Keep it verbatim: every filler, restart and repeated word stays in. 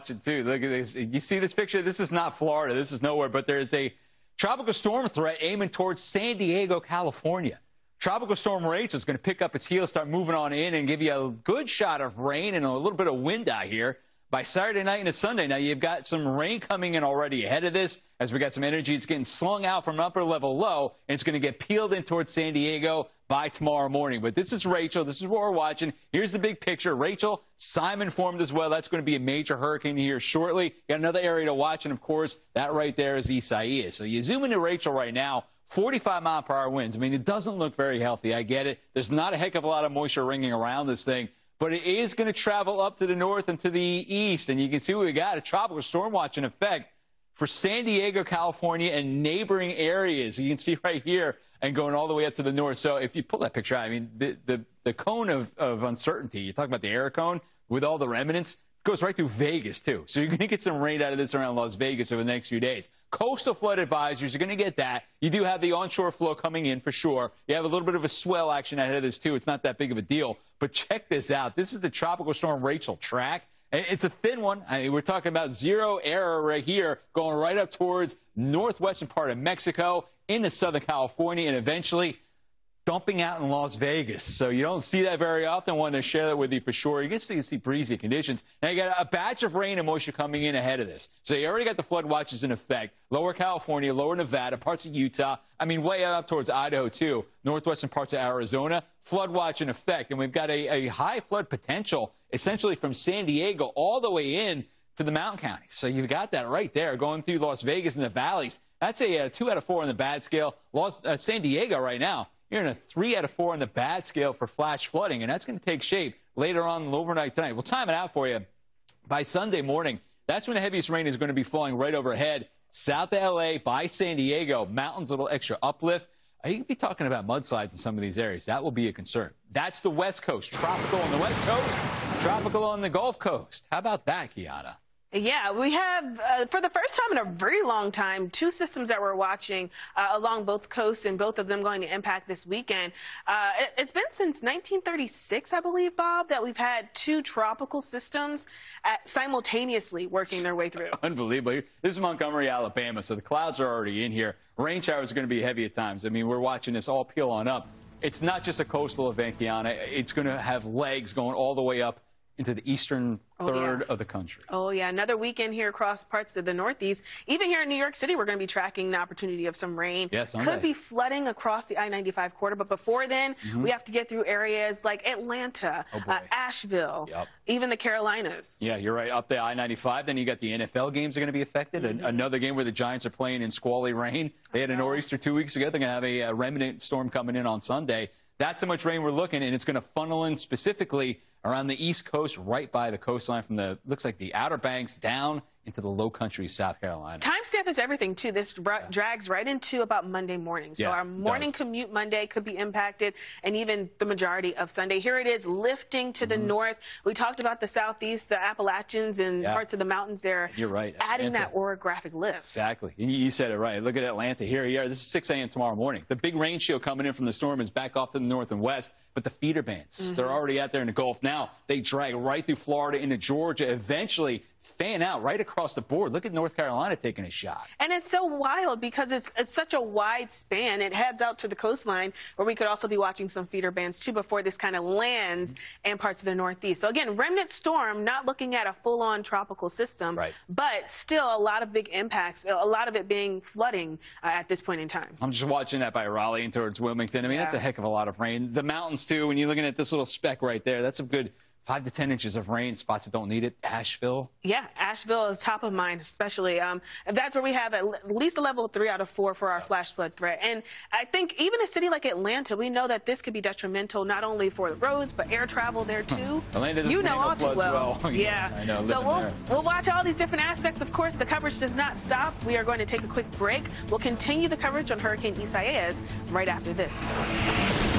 it too. Look at this. You see this picture? This is not Florida. This is nowhere, but there's a tropical storm threat aiming towards San Diego, California. Tropical storm Rachel is going to pick up its heels, start moving on in, and give you a good shot of rain and a little bit of wind out here by Saturday night into Sunday. Now, you've got some rain coming in already ahead of this as we got some energy. It's getting slung out from upper level low, and it's going to get peeled in towards San Diego by tomorrow morning. But this is Rachel. This is what we're watching. Here's the big picture. Rachel, Simon formed as well. That's going to be a major hurricane here shortly. Got another area to watch, and, of course, that right there is Isaias. So you zoom into Rachel right now. forty-five mile per hour winds. I mean, it doesn't look very healthy. I get it. There's not a heck of a lot of moisture ringing around this thing, but it is going to travel up to the north and to the east. And you can see what we got, a tropical storm watch in effect for San Diego, California, and neighboring areas. You can see right here and going all the way up to the north. So if you pull that picture out, I mean, the, the, the cone of, of uncertainty, you talk about the air cone with all the remnants, goes right through Vegas, too. So you're going to get some rain out of this around Las Vegas over the next few days. Coastal flood advisories, you're going to get that. You do have the onshore flow coming in for sure. You have a little bit of a swell action ahead of this, too. It's not that big of a deal. But check this out. This is the Tropical Storm Rachel track. It's a thin one. I mean, we're talking about zero error right here, going right up towards northwestern part of Mexico into Southern California, and eventually dumping out in Las Vegas. So you don't see that very often. I wanted to share that with you for sure. You can see, see breezy conditions. Now you got a batch of rain and moisture coming in ahead of this. So you already got the flood watches in effect. Lower California, lower Nevada, parts of Utah. I mean, way up towards Idaho, too. Northwestern parts of Arizona. Flood watch in effect. And we've got a, a high flood potential, essentially from San Diego all the way in to the mountain counties. So you've got that right there going through Las Vegas and the valleys. That's a, a two out of four on the bad scale. Los, uh, San Diego right now, you're in a three out of four on the bad scale for flash flooding, and that's going to take shape later on overnight tonight. We'll time it out for you. By Sunday morning, that's when the heaviest rain is going to be falling right overhead. South of L A by San Diego, mountains, a little extra uplift. You can be talking about mudslides in some of these areas. That will be a concern. That's the West Coast. Tropical on the West Coast, tropical on the Gulf Coast. How about that, Kiana? Yeah, we have, uh, for the first time in a very long time, two systems that we're watching uh, along both coasts, and both of them going to impact this weekend. Uh, it, it's been since nineteen thirty-six, I believe, Bob, that we've had two tropical systems at, simultaneously working their way through. Unbelievable. This is Montgomery, Alabama, so the clouds are already in here. Rain showers are going to be heavy at times. I mean, we're watching this all peel on up. It's not just a coastal event, Kiana. It's going to have legs going all the way up into the eastern third oh, yeah. of the country. Oh, yeah. Another weekend here across parts of the Northeast. Even here in New York City, we're going to be tracking the opportunity of some rain. Yes, could be flooding across the I ninety-five corridor. But before then, mm-hmm. we have to get through areas like Atlanta, oh, uh, Asheville, yep. even the Carolinas. Yeah, you're right. Up the I ninety-five. Then you got the N F L games are going to be affected. Mm-hmm. Another game where the Giants are playing in squally rain. They had a nor'easter two weeks ago. They're going to have a, a remnant storm coming in on Sunday. That's how much rain we're looking, and it's going to funnel in specifically around the East Coast, right by the coastline from the, looks like the Outer Banks down into the low country, South Carolina. Timestamp is everything, too. This yeah. drags right into about Monday morning. So yeah, our morning commute Monday could be impacted, and even the majority of Sunday. Here it is, lifting to mm-hmm. the north. We talked about the southeast, the Appalachians, and yeah. parts of the mountains there. You're right. Adding Atlanta. that orographic lift. Exactly. You said it right. Look at Atlanta. Here you are. This is six A M tomorrow morning. The big rain shield coming in from the storm is back off to the north and west, but the feeder bands, mm-hmm. they're already out there in the Gulf now. They drag right through Florida into Georgia, eventually fan out right across the board. Look at North Carolina taking a shot. And it's so wild because it's, it's such a wide span. It heads out to the coastline, where we could also be watching some feeder bands, too, before this kind of lands in parts of the Northeast. So, again, remnant storm, not looking at a full-on tropical system, right. but still a lot of big impacts, a lot of it being flooding uh, at this point in time. I'm just watching that by Raleigh and towards Wilmington. I mean, yeah. that's a heck of a lot of rain. The mountains, too, when you're looking at this little speck right there, that's a good Five to ten inches of rain, spots that don't need it. Asheville. Yeah, Asheville is top of mind, especially. Um, that's where we have at least a level three out of four for our flash flood threat. And I think even a city like Atlanta, we know that this could be detrimental not only for the roads, but air travel there, too. Atlanta you know all too well. well. yeah. I know. So we'll, there. we'll watch all these different aspects. Of course, the coverage does not stop. We are going to take a quick break. We'll continue the coverage on Hurricane Isaias right after this.